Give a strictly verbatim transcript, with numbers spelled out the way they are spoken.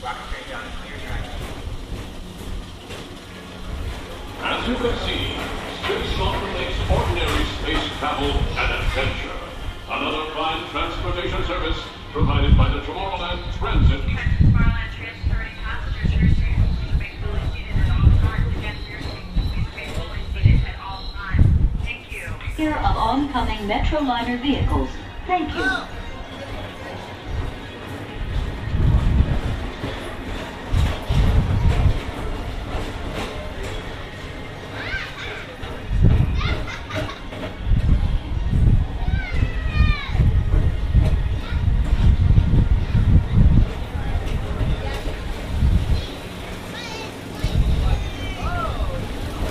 As you can see, Space Mountain makes ordinary space travel an adventure. Another fine transportation service provided by the Tomorrowland Transit. Tomorrowland transferring passengers to your stations. Please remain fully seated at all times. Again, for your safety, please remain fully seated at all times. Thank you. Here of oncoming Metroliner vehicles. Thank you.